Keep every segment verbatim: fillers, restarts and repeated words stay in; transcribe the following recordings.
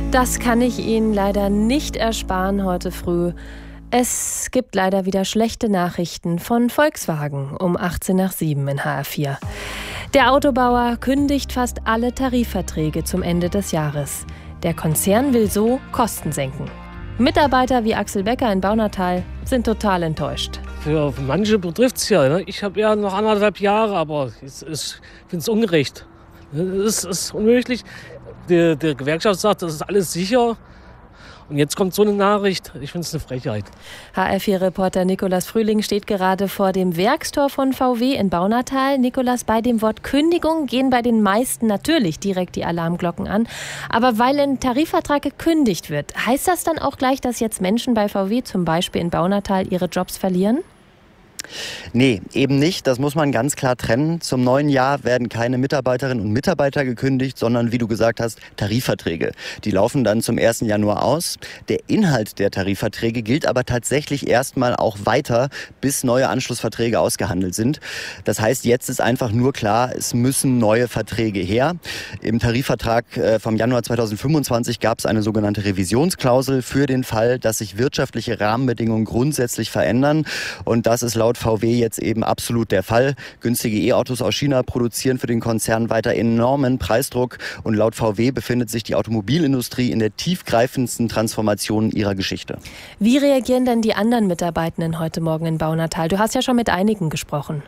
Das kann ich Ihnen leider nicht ersparen heute früh. Es gibt leider wieder schlechte Nachrichten von Volkswagen um achtzehn nach sieben in H R vier. Der Autobauer kündigt fast alle Tarifverträge zum Ende des Jahres. Der Konzern will so Kosten senken. Mitarbeiter wie Axel Becker in Baunatal sind total enttäuscht. Für manche betrifft es ja. Ne? Ich habe ja noch anderthalb Jahre, aber ich finde es ungerecht. Es ist unmöglich. Die, die Gewerkschaft sagt, das ist alles sicher. Und jetzt kommt so eine Nachricht. Ich finde es eine Frechheit. H R vier-Reporter Nikolaus Frühling steht gerade vor dem Werkstor von V W in Baunatal. Nikolaus, bei dem Wort Kündigung gehen bei den meisten natürlich direkt die Alarmglocken an. Aber weil ein Tarifvertrag gekündigt wird, heißt das dann auch gleich, dass jetzt Menschen bei V W, zum Beispiel in Baunatal, ihre Jobs verlieren? Nee, eben nicht. Das muss man ganz klar trennen. Zum neuen Jahr werden keine Mitarbeiterinnen und Mitarbeiter gekündigt, sondern, wie du gesagt hast, Tarifverträge. Die laufen dann zum ersten Januar aus. Der Inhalt der Tarifverträge gilt aber tatsächlich erstmal auch weiter, bis neue Anschlussverträge ausgehandelt sind. Das heißt, jetzt ist einfach nur klar, es müssen neue Verträge her. Im Tarifvertrag vom Januar zweitausendfünfundzwanzig gab es eine sogenannte Revisionsklausel für den Fall, dass sich wirtschaftliche Rahmenbedingungen grundsätzlich verändern. Und das ist laut V W jetzt eben absolut der Fall. Günstige E-Autos aus China produzieren für den Konzern weiter enormen Preisdruck. Und laut V W befindet sich die Automobilindustrie in der tiefgreifendsten Transformation ihrer Geschichte. Wie reagieren denn die anderen Mitarbeitenden heute Morgen in Baunatal? Du hast ja schon mit einigen gesprochen.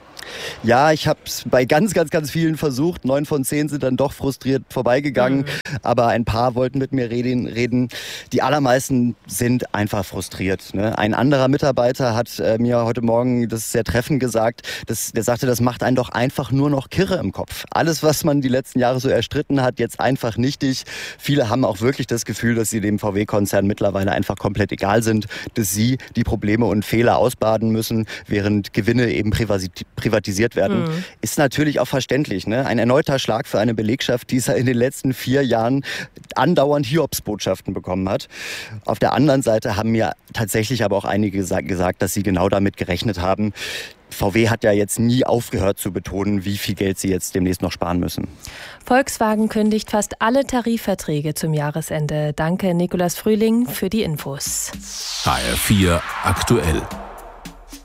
Ja, ich habe es bei ganz, ganz, ganz vielen versucht. Neun von zehn sind dann doch frustriert vorbeigegangen. Mhm. Aber ein paar wollten mit mir reden. Die allermeisten sind einfach frustriert. Ne? Ein anderer Mitarbeiter hat äh, mir heute Morgen das sehr treffend gesagt. Das, der sagte, das macht einen doch einfach nur noch kirre im Kopf. Alles, was man die letzten Jahre so erstritten hat, jetzt einfach nichtig. Viele haben auch wirklich das Gefühl, dass sie dem V W-Konzern mittlerweile einfach komplett egal sind. Dass sie die Probleme und Fehler ausbaden müssen, während Gewinne eben privatisiert werden, mhm. ist natürlich auch verständlich. Ne? Ein erneuter Schlag für eine Belegschaft, die es in den letzten vier Jahren andauernd Hiobsbotschaften bekommen hat. Auf der anderen Seite haben mir tatsächlich aber auch einige gesagt, dass sie genau damit gerechnet haben. V W hat ja jetzt nie aufgehört zu betonen, wie viel Geld sie jetzt demnächst noch sparen müssen. Volkswagen kündigt fast alle Tarifverträge zum Jahresende. Danke, Nikolaus Frühling, für die Infos. H R vier aktuell.